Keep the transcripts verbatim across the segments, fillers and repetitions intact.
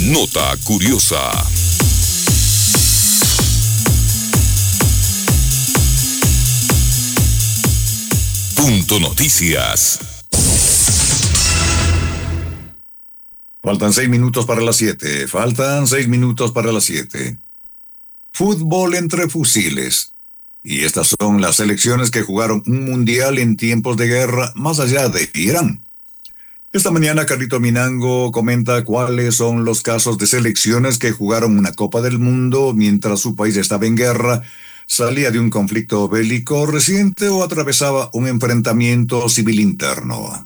Nota curiosa. Punto Noticias. Faltan seis minutos para las siete. Faltan seis minutos para las siete. Fútbol entre fusiles. Y estas son las selecciones que jugaron un mundial en tiempos de guerra más allá de Irán. Esta mañana Carlito Minango comenta cuáles son los casos de selecciones que jugaron una Copa del Mundo mientras su país estaba en guerra, salía de un conflicto bélico reciente o atravesaba un enfrentamiento civil interno.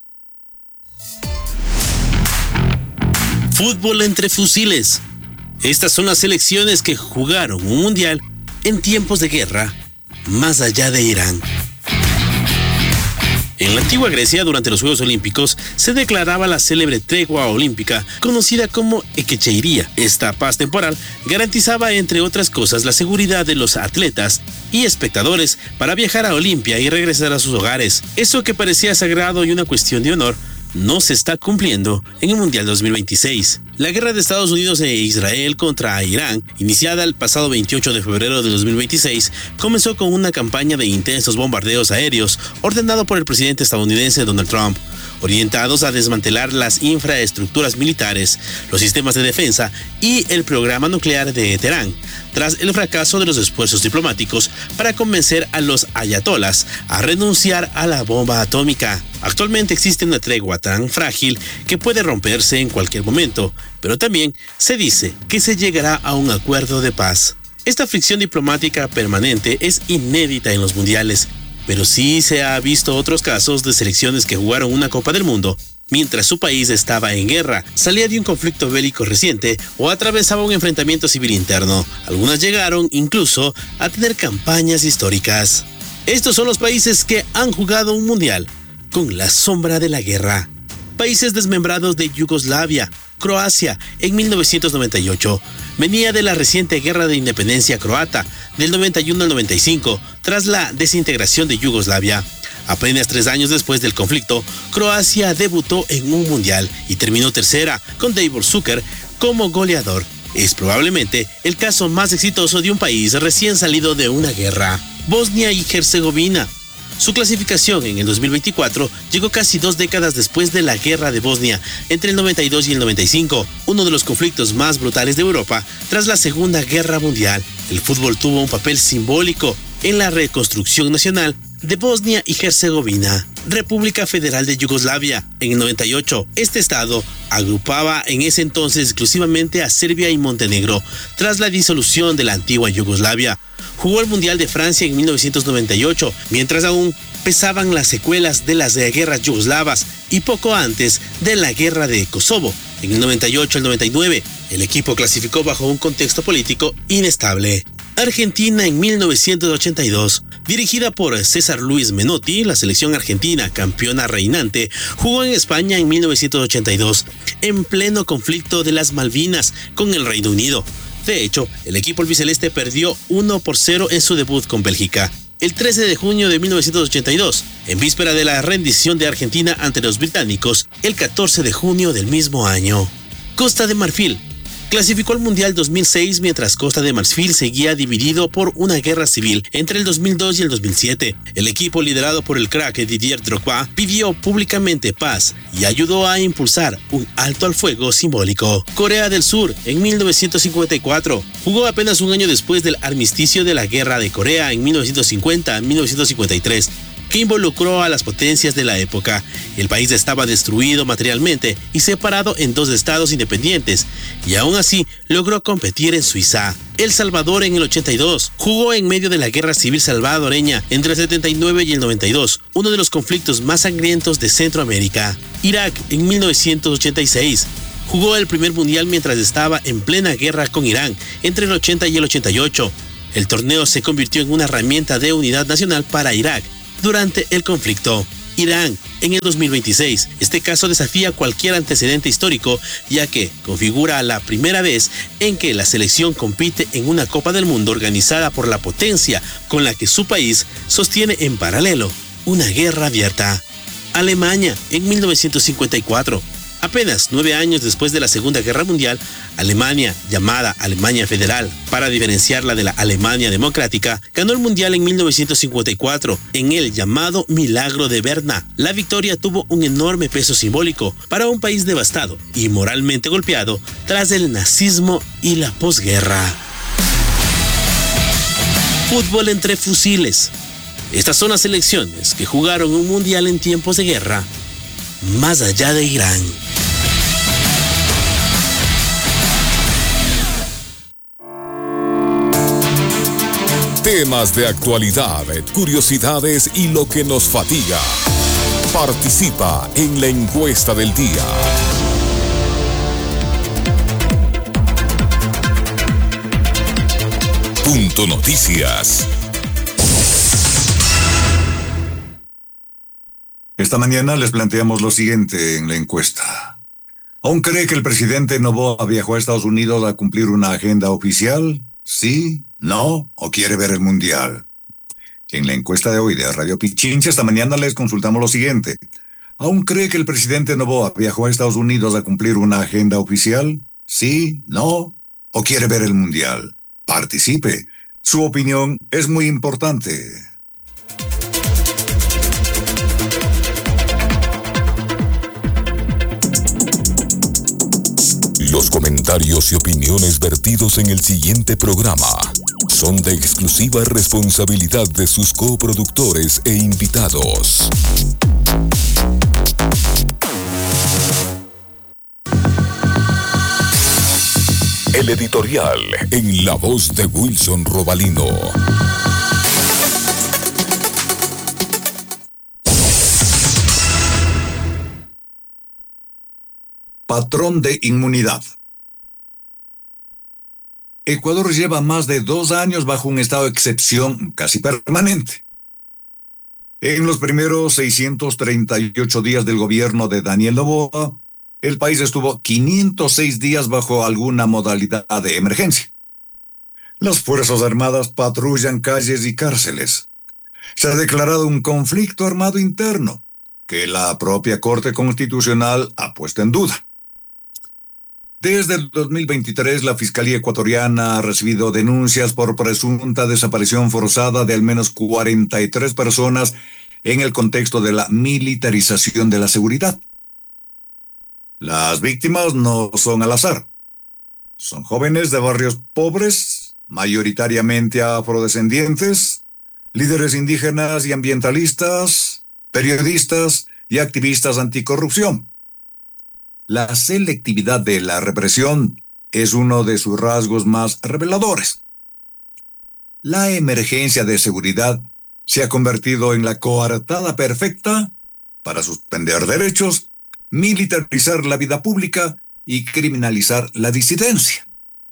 Fútbol entre fusiles. Estas son las selecciones que jugaron un mundial en tiempos de guerra, más allá de Irán. En la antigua Grecia, durante los Juegos Olímpicos, se declaraba la célebre tregua olímpica, conocida como Ekecheiría. Esta paz temporal garantizaba, entre otras cosas, la seguridad de los atletas y espectadores para viajar a Olimpia y regresar a sus hogares. Eso que parecía sagrado y una cuestión de honor, no se está cumpliendo en el Mundial dos mil veintiséis. La guerra de Estados Unidos e Israel contra Irán, iniciada el pasado veintiocho de febrero de dos mil veintiséis, comenzó con una campaña de intensos bombardeos aéreos ordenado por el presidente estadounidense Donald Trump, orientados a desmantelar las infraestructuras militares, los sistemas de defensa y el programa nuclear de Teherán, tras el fracaso de los esfuerzos diplomáticos para convencer a los ayatolas a renunciar a la bomba atómica. Actualmente existe una tregua tan frágil que puede romperse en cualquier momento, pero también se dice que se llegará a un acuerdo de paz. Esta fricción diplomática permanente es inédita en los mundiales, pero sí se ha visto otros casos de selecciones que jugaron una Copa del Mundo mientras su país estaba en guerra, salía de un conflicto bélico reciente o atravesaba un enfrentamiento civil interno. Algunas llegaron incluso a tener campañas históricas. Estos son los países que han jugado un mundial con la sombra de la guerra. Países desmembrados de Yugoslavia. Croacia, en mil novecientos noventa y ocho, venía de la reciente guerra de independencia croata, del noventa y uno al noventa y cinco, tras la desintegración de Yugoslavia. Apenas tres años después del conflicto, Croacia debutó en un mundial y terminó tercera, con Davor Šuker como goleador. Es probablemente el caso más exitoso de un país recién salido de una guerra. Bosnia y Herzegovina. Su clasificación en el dos mil veinticuatro llegó casi dos décadas después de la guerra de Bosnia, entre el noventa y dos y el noventa y cinco, uno de los conflictos más brutales de Europa tras la Segunda Guerra Mundial. El fútbol tuvo un papel simbólico en la reconstrucción nacional de Bosnia y Herzegovina. República Federal de Yugoslavia, en el noventa y ocho, este estado agrupaba en ese entonces exclusivamente a Serbia y Montenegro, tras la disolución de la antigua Yugoslavia. Jugó el Mundial de Francia en mil novecientos noventa y ocho, mientras aún pesaban las secuelas de las guerras yugoslavas y poco antes de la guerra de Kosovo. En el noventa y ocho al noventa y nueve, el equipo clasificó bajo un contexto político inestable. Argentina en mil novecientos ochenta y dos. Dirigida por César Luis Menotti, la selección argentina, campeona reinante, jugó en España en mil novecientos ochenta y dos, en pleno conflicto de las Malvinas con el Reino Unido. De hecho, el equipo albiceleste perdió uno por cero en su debut con Bélgica, el trece de junio de mil novecientos ochenta y dos, en víspera de la rendición de Argentina ante los británicos, el catorce de junio del mismo año. Costa de Marfil clasificó al Mundial dos mil seis mientras Costa de Marfil seguía dividido por una guerra civil entre el dos mil dos y el dos mil siete. El equipo liderado por el crack Didier Drogba pidió públicamente paz y ayudó a impulsar un alto al fuego simbólico. Corea del Sur en mil novecientos cincuenta y cuatro. Jugó apenas un año después del armisticio de la Guerra de Corea en mil novecientos cincuenta a mil novecientos cincuenta y tres. Que involucró a las potencias de la época. El país estaba destruido materialmente y separado en dos estados independientes, y aún así logró competir en Suiza. El Salvador en el ochenta y dos jugó en medio de la guerra civil salvadoreña entre el setenta y nueve y el noventa y dos, uno de los conflictos más sangrientos de Centroamérica. Irak en mil novecientos ochenta y seis. Jugó el primer mundial mientras estaba en plena guerra con Irán entre el ochenta y el ochenta y ocho. El torneo se convirtió en una herramienta de unidad nacional para Irak durante el conflicto. Irán en el dos mil veintiséis. Este caso desafía cualquier antecedente histórico, ya que configura la primera vez en que la selección compite en una Copa del Mundo organizada por la potencia con la que su país sostiene en paralelo una guerra abierta. Alemania en mil novecientos cincuenta y cuatro. Apenas nueve años después de la Segunda Guerra Mundial, Alemania, llamada Alemania Federal, para diferenciarla de la Alemania Democrática, ganó el Mundial en mil novecientos cincuenta y cuatro, en el llamado Milagro de Berna. La victoria tuvo un enorme peso simbólico para un país devastado y moralmente golpeado tras el nazismo y la posguerra. Fútbol entre fusiles. Estas son las selecciones que jugaron un Mundial en tiempos de guerra, más allá de Irán. Temas de actualidad, curiosidades y lo que nos fatiga. Participa en la encuesta del día. Punto Noticias. Esta mañana les planteamos lo siguiente en la encuesta. ¿Aún cree que el presidente Noboa viajó a Estados Unidos a cumplir una agenda oficial? ¿Sí? ¿No? ¿O quiere ver el Mundial? En la encuesta de hoy de Radio Pichincha, esta mañana les consultamos lo siguiente. ¿Aún cree que el presidente Noboa viajó a Estados Unidos a cumplir una agenda oficial? ¿Sí? ¿No? ¿O quiere ver el Mundial? Participe. Su opinión es muy importante. Los comentarios y opiniones vertidos en el siguiente programa son de exclusiva responsabilidad de sus coproductores e invitados. El editorial en la voz de Wilson Robalino. Patrón de inmunidad. Ecuador lleva más de dos años bajo un estado de excepción casi permanente. En los primeros seiscientos treinta y ocho días del gobierno de Daniel Noboa, el país estuvo quinientos seis días bajo alguna modalidad de emergencia. Las Fuerzas Armadas patrullan calles y cárceles. Se ha declarado un conflicto armado interno que la propia Corte Constitucional ha puesto en duda. Desde el dos mil veintitrés, la Fiscalía ecuatoriana ha recibido denuncias por presunta desaparición forzada de al menos cuarenta y tres personas en el contexto de la militarización de la seguridad. Las víctimas no son al azar. Son jóvenes de barrios pobres, mayoritariamente afrodescendientes, líderes indígenas y ambientalistas, periodistas y activistas anticorrupción. La selectividad de la represión es uno de sus rasgos más reveladores. La emergencia de seguridad se ha convertido en la coartada perfecta para suspender derechos, militarizar la vida pública y criminalizar la disidencia.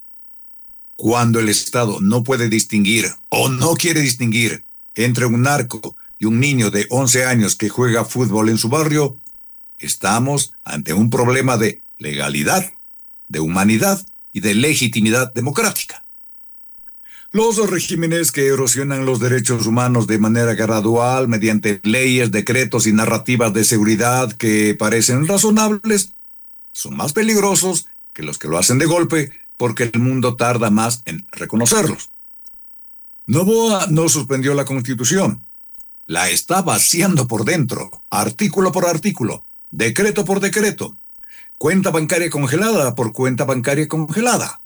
Cuando el Estado no puede distinguir o no quiere distinguir entre un narco y un niño de once años que juega fútbol en su barrio, estamos ante un problema de legalidad, de humanidad y de legitimidad democrática. Los regímenes que erosionan los derechos humanos de manera gradual mediante leyes, decretos y narrativas de seguridad que parecen razonables son más peligrosos que los que lo hacen de golpe porque el mundo tarda más en reconocerlos. Noboa no suspendió la Constitución. La está vaciando por dentro, artículo por artículo, decreto por decreto, cuenta bancaria congelada por cuenta bancaria congelada.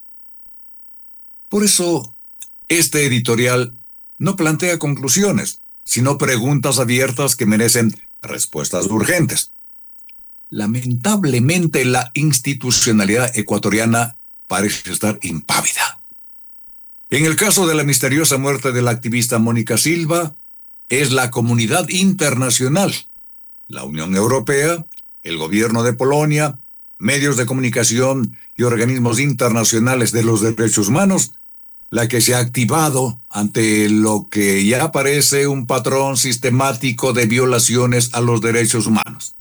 Por eso, este editorial no plantea conclusiones, sino preguntas abiertas que merecen respuestas urgentes. Lamentablemente, la institucionalidad ecuatoriana parece estar impávida. En el caso de la misteriosa muerte de la activista Mónica Silva, es la comunidad internacional, la Unión Europea, el gobierno de Polonia, medios de comunicación y organismos internacionales de los derechos humanos, la que se ha activado ante lo que ya parece un patrón sistemático de violaciones a los derechos humanos.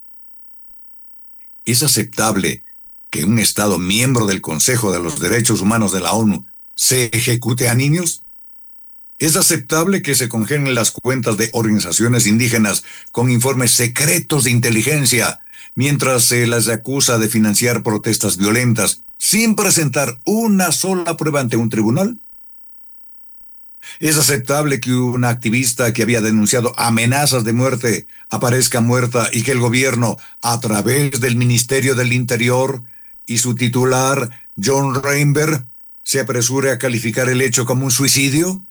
¿Es aceptable que un Estado miembro del Consejo de los Derechos Humanos de la ONU se ejecute a niños? ¿Es aceptable que se congelen las cuentas de organizaciones indígenas con informes secretos de inteligencia mientras se las acusa de financiar protestas violentas sin presentar una sola prueba ante un tribunal? ¿Es aceptable que una activista que había denunciado amenazas de muerte aparezca muerta y que el gobierno, a través del Ministerio del Interior y su titular, John Reinberg, se apresure a calificar el hecho como un suicidio?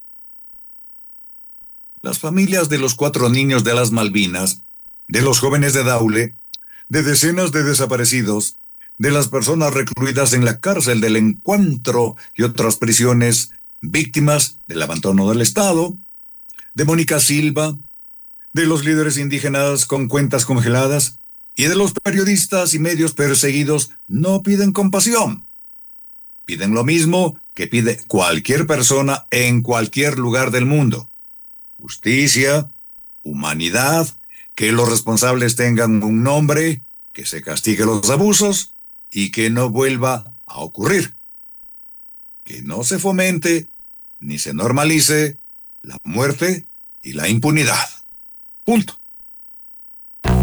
Las familias de los cuatro niños de las Malvinas, de los jóvenes de Daule, de decenas de desaparecidos, de las personas recluidas en la cárcel del Encuentro y otras prisiones, víctimas del abandono del Estado, de Mónica Silva, de los líderes indígenas con cuentas congeladas y de los periodistas y medios perseguidos, no piden compasión. Piden lo mismo que pide cualquier persona en cualquier lugar del mundo: justicia, humanidad, que los responsables tengan un nombre, que se castigue los abusos y que no vuelva a ocurrir. Que no se fomente ni se normalice la muerte y la impunidad. Punto.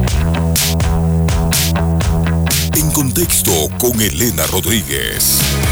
En contexto con Elena Rodríguez.